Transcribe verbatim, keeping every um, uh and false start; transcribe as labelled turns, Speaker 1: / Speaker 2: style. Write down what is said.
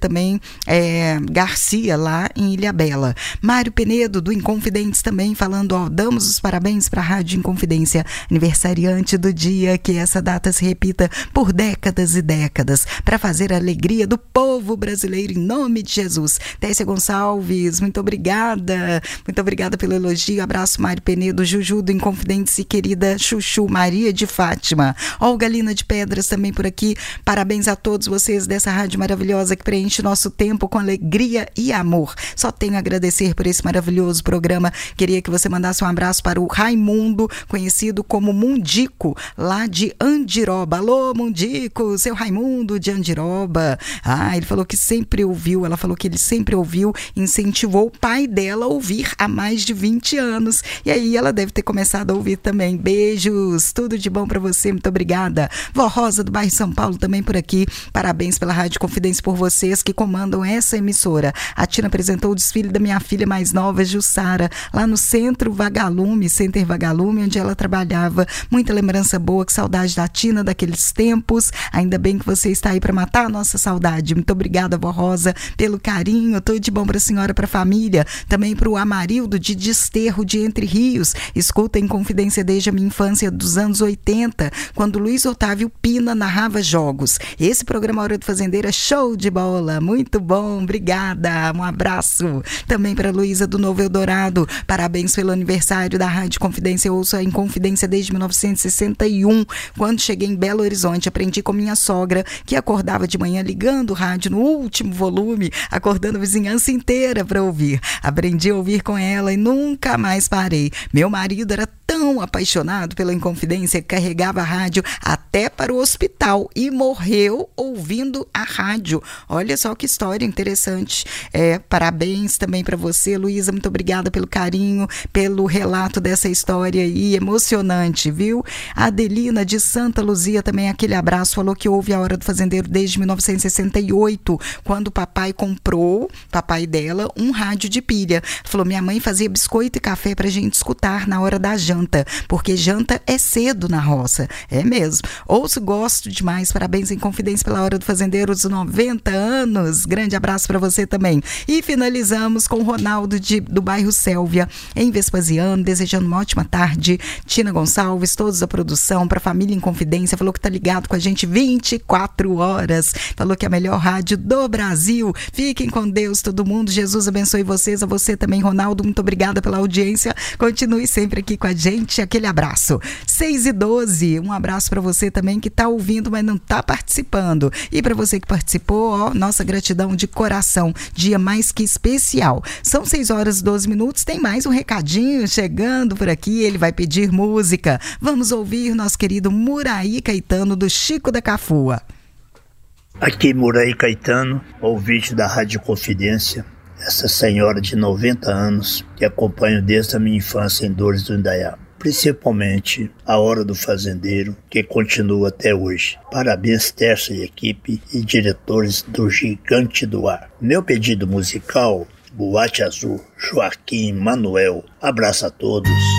Speaker 1: também é, Garcia, lá em Ilhabela. Mário Penedo, do Inconfidentes, também falando, ó, damos os parabéns para a Rádio Inconfidência, aniversariante do dia, que essa data se repita por décadas e décadas, para fazer a alegria do povo brasileiro, em nome de Jesus. Técia Gonçalves, muito obrigada, muito obrigada pelo elogio, abraço Mário Penedo, Juju do Inconfidentes e querida Chuchu Maria de Fátima. Olga Lina de Pedras também por aqui, parabéns a todos vocês dessa rádio maravilhosa que preenche nosso tempo com alegria e amor. Só tenho a agradecer por esse maravilhoso programa. Queria que você mandasse um abraço para o Raimundo, conhecido como Mundico, lá de Andiroba. Alô, Mundico, seu Raimundo de Andiroba. Ah, ele falou que sempre ouviu, ela falou que ele sempre ouviu, incentivou o pai dela a ouvir há mais de vinte anos. E aí ela deve ter começado a ouvir também. Beijos, tudo de bom para você, muito obrigada. Vó Rosa do bairro São Paulo também por aqui. Parabéns pela Rádio Confidência, por vocês que comandam essa emissora. A Tina apresentou o desfile da minha filha mais nova, Jussara, lá no Centro Vagalume, Center Vagalume, onde ela trabalhava. Muita lembrança boa, que saudade da Tina, daqueles tempos. Ainda bem que você está aí para matar a nossa saudade. Muito obrigada, Vó Rosa, pelo carinho. Tudo de bom para a senhora, para a família. Também para o Amarildo de Desterro de Entre Rios. Escuta em Confidência desde a minha infância dos anos oitenta, quando Luiz Otávio Pina narrava jogos. Esse programa Hora do Fazendeiro é show de bola. Muito bom, obrigada. Um abraço. Também para Luísa do Novo Eldorado. Parabéns pelo aniversário da Rádio Confidência. Eu ouço em Confidência desde mil novecentos e sessenta e um. Quando cheguei em Belo Horizonte, aprendi com minha sogra, que acordava de manhã ligando o rádio no último volume, acordando a vizinhança inteira para ouvir. Aprendi a ouvir com ela e nunca mais parei. Meu marido era tão apaixonado pela Inconfidência que carregava a rádio até para o hospital e morreu ouvindo a rádio. Olha só que história interessante. É, parabéns também para você, Luísa, muito obrigada pelo carinho, pelo relato dessa história aí, emocionante, viu? A Adelina de Santa Luzia também, aquele abraço, falou que ouve a Hora do Fazendeiro desde mil novecentos e sessenta e oito, quando o papai comprou, papai dela, um rádio de pilha. Falou, minha mãe fazia biscoito e café pra gente escutar na hora da janta, porque janta é cedo na roça. É mesmo. Ouço, gosto demais. Parabéns em Confidência pela Hora do Fazendeiro, os noventa anos. Grande abraço para você também. E finalizamos com o Ronaldo de, do bairro Sélvia, em Vespasiano, desejando uma ótima tarde. Tina Gonçalves, todos da produção, para a família em Confidência, falou que tá ligado com a gente vinte e quatro horas. Falou que é a melhor rádio do Brasil. Fiquem com Deus, todo mundo. Jesus abençoe vocês, a você também, Ronaldo. Muito obrigada pela audiência. Continue sempre aqui com a gente. Aquele abraço. seis e doze, um abraço para você também que tá ouvindo, mas não tá participando. E para você que participou, ó, nossa gratidão de coração. Dia mais que especial. São seis horas e doze minutos. Tem mais um recadinho chegando por aqui. Ele vai pedir música. Vamos ouvir nosso querido Muraí Caetano, do Chico da Cafua.
Speaker 2: Aqui Muraí Caetano, ouvinte da Rádio Confidência. Essa senhora de noventa anos que acompanho desde a minha infância em Dores do Indaiá. Principalmente a Hora do Fazendeiro, que continua até hoje. Parabéns, Tércia e equipe e diretores do Gigante do Ar. Meu pedido musical, Boate Azul, Joaquim Manuel. Abraço a todos.